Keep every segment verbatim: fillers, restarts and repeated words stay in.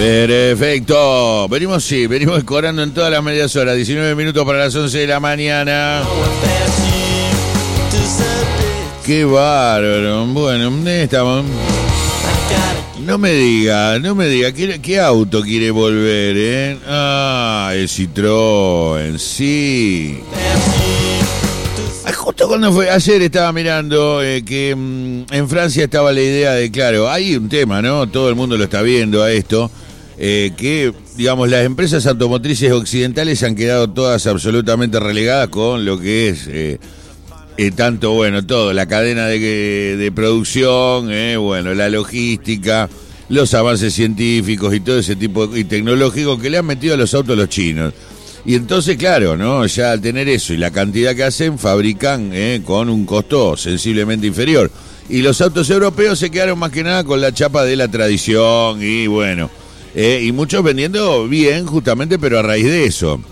Perfecto, venimos sí, venimos escorando en todas las medias horas, diecinueve minutos para las once de la mañana. Qué bárbaro, bueno, ¿dónde estamos? No me diga, no me diga, ¿qué, qué auto quiere volver, eh? Ah, el Citroën, sí. Justo cuando fue, ayer estaba mirando eh, que mmm, en Francia estaba la idea de, claro, hay un tema, ¿no? Todo el mundo lo está viendo a esto, eh, que, digamos, las empresas automotrices occidentales han quedado todas absolutamente relegadas con lo que es... Eh, Eh, tanto, bueno, todo, la cadena de, de producción, eh, bueno, la logística, los avances científicos y todo ese tipo de, y tecnológico que le han metido a los autos los chinos. Y entonces, claro, ¿no? Ya al tener eso y la cantidad que hacen, fabrican eh, con un costo sensiblemente inferior. Y los autos europeos se quedaron más que nada con la chapa de la tradición y bueno, eh, y muchos vendiendo bien justamente, pero a raíz de eso.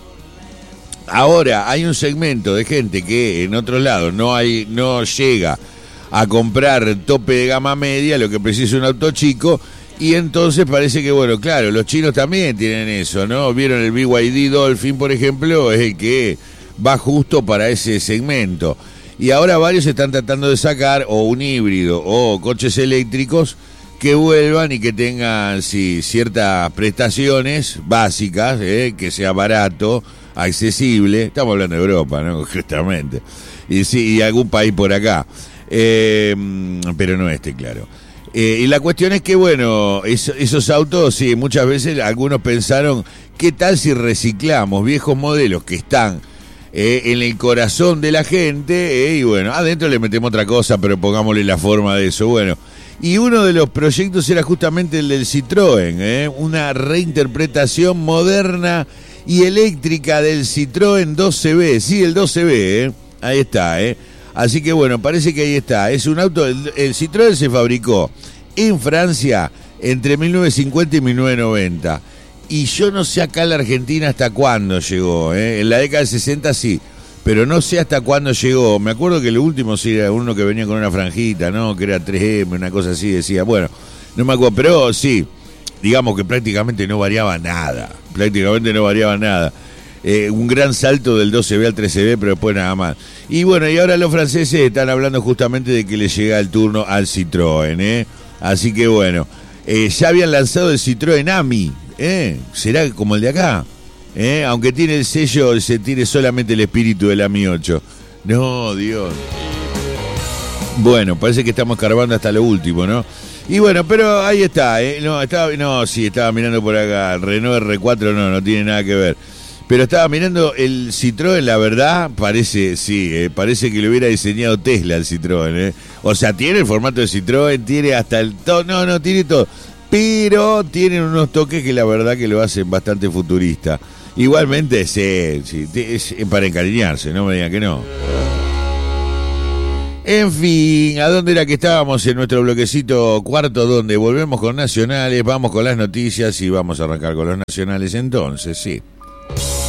Ahora hay un segmento de gente que en otros lados no hay, no llega a comprar tope de gama media, lo que precisa un auto chico, y entonces parece que, bueno, claro, los chinos también tienen eso, ¿no? Vieron el B Y D Dolphin, por ejemplo, es el que va justo para ese segmento. Y ahora varios están tratando de sacar o un híbrido o coches eléctricos que vuelvan y que tengan, sí, ciertas prestaciones básicas, ¿eh? Que sea barato, accesible, estamos hablando de Europa, ¿no? Justamente, y sí, y algún país por acá, eh, pero no este, claro. Eh, y la cuestión es que, bueno, eso, esos autos, sí, muchas veces algunos pensaron, ¿qué tal si reciclamos viejos modelos que están eh, en el corazón de la gente? Eh, y bueno, adentro le metemos otra cosa, pero pongámosle la forma de eso, bueno. Y uno de los proyectos era justamente el del Citroën, eh, una reinterpretación moderna y eléctrica del Citroën doce B, sí, el doce B, ¿eh? Ahí está, ¿eh? Así que bueno, parece que ahí está. Es un auto, el, el Citroën se fabricó en Francia entre mil novecientos cincuenta y mil novecientos noventa. Y yo no sé acá en la Argentina hasta cuándo llegó, ¿eh? En la década del sesenta sí, pero no sé hasta cuándo llegó. Me acuerdo que lo último sí era uno que venía con una franjita, ¿no? Que era tres eme, una cosa así, decía. Bueno, no me acuerdo, pero sí, digamos que prácticamente no variaba nada. Prácticamente no variaba nada. Eh, un gran salto del doce B al trece B, pero después nada más. Y bueno, y ahora los franceses están hablando justamente de que les llega el turno al Citroën, ¿eh? Así que bueno, eh, ya habían lanzado el Citroën Ami, ¿eh? ¿Será como el de acá? ¿Eh? Aunque tiene el sello, se tiene solamente el espíritu del Ami ocho. No, Dios. Bueno, parece que estamos escarbando hasta lo último, ¿no? Y bueno, pero ahí está, ¿eh? No, estaba, no, sí, estaba mirando por acá. Renault erre cuatro no, no tiene nada que ver. Pero estaba mirando el Citroën, la verdad, parece, sí, eh, parece que lo hubiera diseñado Tesla el Citroën, ¿eh? O sea, tiene el formato de Citroën, tiene hasta el... To- no, no, tiene todo. Pero tienen unos toques que la verdad que lo hacen bastante futurista. Igualmente, sí, sí, es para encariñarse, no me digan que no. En fin, ¿a dónde era que estábamos en nuestro bloquecito cuarto? Donde volvemos con nacionales, vamos con las noticias y vamos a arrancar con los nacionales entonces, sí.